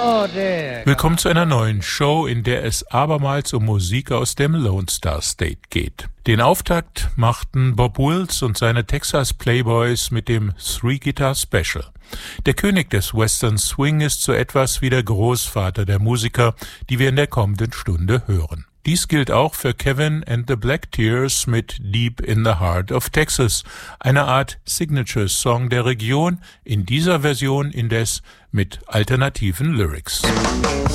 Willkommen zu einer neuen Show, in der es abermals um Musik aus dem Lone Star State geht. Den Auftakt machten Bob Wills und seine Texas Playboys mit dem Three Guitar Special. Der König des Western Swing ist so etwas wie der Großvater der Musiker, die wir in der kommenden Stunde hören. Dies gilt auch für Kevin and the Black Tears mit Deep in the Heart of Texas, eine Art Signature-Song der Region, in dieser Version indes mit alternativen Lyrics.